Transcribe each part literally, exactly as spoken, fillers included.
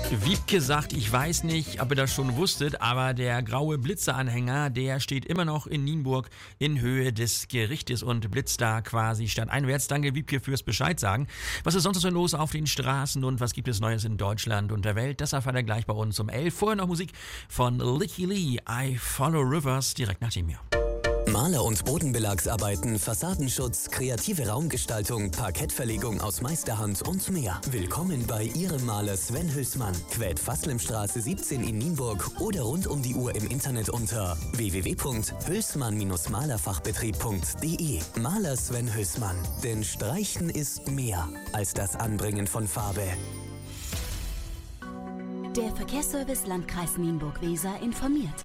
Wiebke sagt, ich weiß nicht, ob ihr das schon wusstet, aber der graue Blitzeranhänger, der steht immer noch in Nienburg in Höhe des Gerichtes und blitzt da quasi stadteinwärts. Danke Wiebke fürs Bescheid sagen. Was ist sonst so los auf den Straßen und was gibt es Neues in Deutschland und der Welt? Das erfahrt ihr gleich bei uns um elf. Vorher noch Musik von Licky Lee, I Follow Rivers, direkt nach dem mir. Maler- und Bodenbelagsarbeiten, Fassadenschutz, kreative Raumgestaltung, Parkettverlegung aus Meisterhand und mehr. Willkommen bei Ihrem Maler Sven Hülsmann. Quält Faslemstraße siebzehn in Nienburg oder rund um die Uhr im Internet unter w w w punkt hülsmann malerfachbetrieb punkt d e. Maler Sven Hülsmann. Denn Streichen ist mehr als das Anbringen von Farbe. Der Verkehrsservice Landkreis Nienburg-Weser informiert.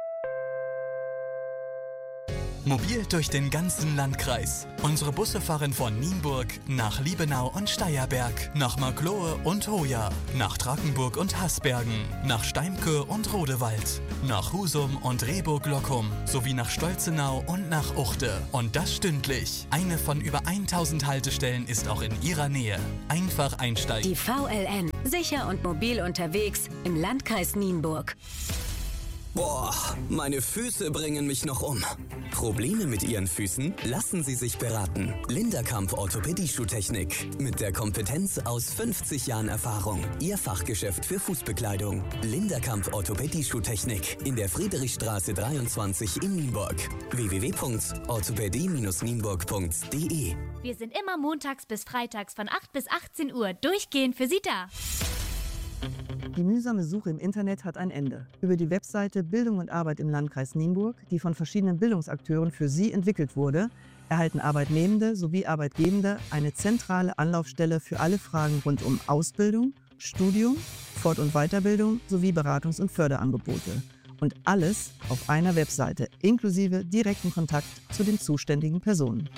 Mobil durch den ganzen Landkreis. Unsere Busse fahren von Nienburg nach Liebenau und Steierberg, nach Marklohe und Hoya, nach Drakenburg und Hasbergen, nach Steimke und Rodewald, nach Husum und Rehburg-Lockum, sowie nach Stolzenau und nach Uchte. Und das stündlich. Eine von über tausend Haltestellen ist auch in Ihrer Nähe. Einfach einsteigen. Die V L N. Sicher und mobil unterwegs im Landkreis Nienburg. Boah, meine Füße bringen mich noch um. Probleme mit Ihren Füßen? Lassen Sie sich beraten. Linderkamp Orthopädie-Schuhtechnik. Mit der Kompetenz aus fünfzig Jahren Erfahrung. Ihr Fachgeschäft für Fußbekleidung. Linderkamp Orthopädie-Schuhtechnik. In der Friedrichstraße dreiundzwanzig in Nienburg. w w w punkt orthopädie nienburg punkt d e. Wir sind immer montags bis freitags von acht bis achtzehn Uhr durchgehend für Sie da. Die mühsame Suche im Internet hat ein Ende. Über die Webseite Bildung und Arbeit im Landkreis Nienburg, die von verschiedenen Bildungsakteuren für Sie entwickelt wurde, erhalten Arbeitnehmende sowie Arbeitgebende eine zentrale Anlaufstelle für alle Fragen rund um Ausbildung, Studium, Fort- und Weiterbildung sowie Beratungs- und Förderangebote. Und alles auf einer Webseite, inklusive direkten Kontakt zu den zuständigen Personen.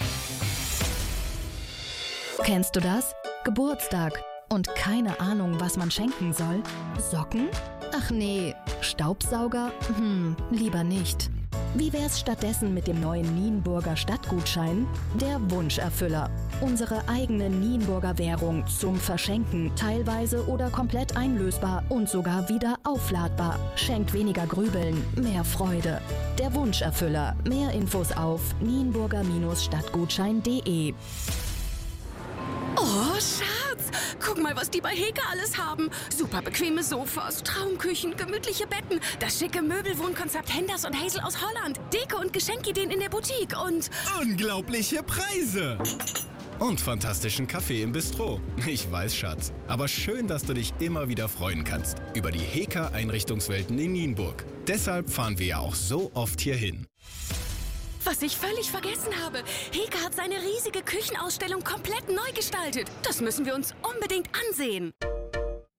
Kennst du das? Geburtstag. Und keine Ahnung, was man schenken soll? Socken? Ach nee. Staubsauger? Hm, lieber nicht. Wie wär's stattdessen mit dem neuen Nienburger Stadtgutschein? Der Wunscherfüller. Unsere eigene Nienburger Währung zum Verschenken, teilweise oder komplett einlösbar und sogar wieder aufladbar. Schenkt weniger Grübeln, mehr Freude. Der Wunscherfüller. Mehr Infos auf nienburger Stadtgutschein punkt d e. Oh, Schatz! Guck mal, was die bei Heka alles haben. Super bequeme Sofas, Traumküchen, gemütliche Betten, das schicke Möbelwohnkonzept Henders und Hazel aus Holland, Deko- und Geschenkideen in der Boutique und... unglaubliche Preise! Und fantastischen Kaffee im Bistro. Ich weiß, Schatz. Aber schön, dass du dich immer wieder freuen kannst über die Heka-Einrichtungswelten in Nienburg. Deshalb fahren wir ja auch so oft hierhin. Was ich völlig vergessen habe. Heka hat seine riesige Küchenausstellung komplett neu gestaltet. Das müssen wir uns unbedingt ansehen.